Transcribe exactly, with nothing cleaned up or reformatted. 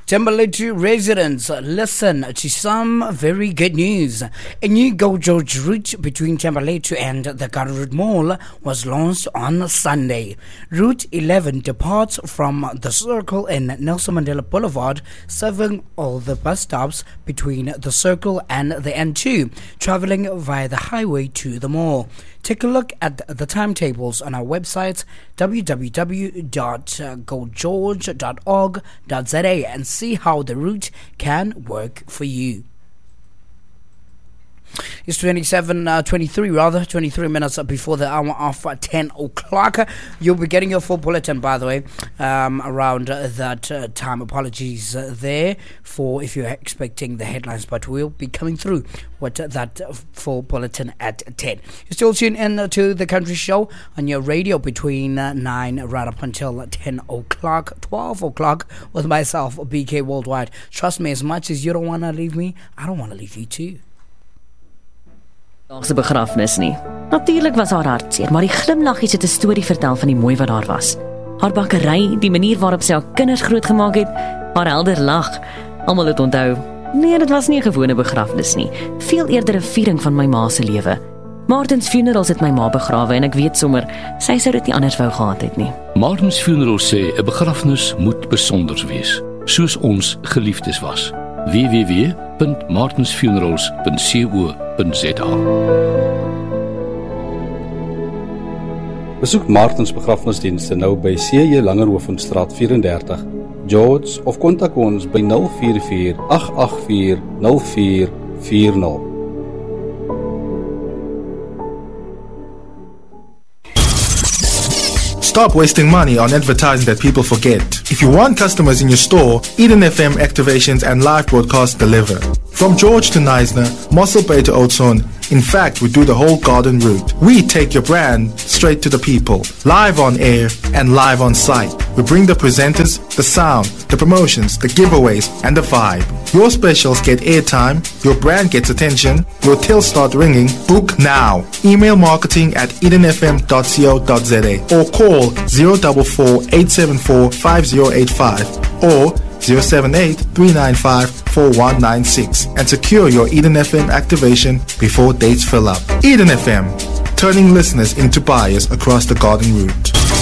Tembalete residents, listen to some very good news. A new Go George route between Tembalete and the Garden Route Mall was launched on Sunday. Route eleven departs from the Circle in Nelson Mandela Boulevard, serving all the bus stops between the Circle and the N two, traveling via the highway to the mall. Take a look at the timetables on our website w w w dot go george dot org dot z a and see how the route can work for you. It's twenty-seven, uh, twenty-three rather, twenty-three minutes before the hour of ten o'clock. You'll be getting your full bulletin, by the way, um, around uh, that uh, time. Apologies uh, there for if you're expecting the headlines, but we'll be coming through with uh, that uh, full bulletin at ten. You're still tuned in uh, to the Country Show on your radio between uh, nine right up until ten o'clock, twelve o'clock with myself, B K Worldwide. Trust me, as much as you don't want to leave me, I don't want to leave you too. Daagse begrafnis nie. Natuurlik was haar hartseer, maar die glimlaggies het 'n storie vertel van die mooi wat daar was. Haar bakkery, die manier waarop sy haar kinders grootgemaak het, haar helder lag. Almal het onthou. Nee, dit was nie 'n gewone begrafnis nie. Veel eerder 'n viering van my ma se lewe. Martins Funerals het my ma begrawe en ek weet sommer sy sou dit nie anders wou gehad het nie. Martins Funerals sê 'n begrafnis moet besonder wees, soos ons geliefdes was. w w w punt martins funerals punt co punt z a. Besoek Martins begrafnisdienste nou by C J Langerhovenstraat vyf en dertig, George, of kontak ons by nul vier vier agt agt vier nul vier vier nul. Stop wasting money on advertising that people forget. If you want customers in your store, Eden F M activations and live broadcasts deliver. From George to Neisner, Mossel Bay to Oudtshoorn, in fact, we do the whole garden route. We take your brand straight to the people, live on air and live on site. We bring the presenters, the sound, the promotions, the giveaways, and the vibe. Your specials get airtime, your brand gets attention, your tills start ringing. Book now. Email marketing at eden f m dot co dot z a or call zero four four eight seven four five zero eight five or zero seven eight three nine five four one nine six and secure your Eden F M activation before dates fill up. Eden F M, turning listeners into buyers across the garden route.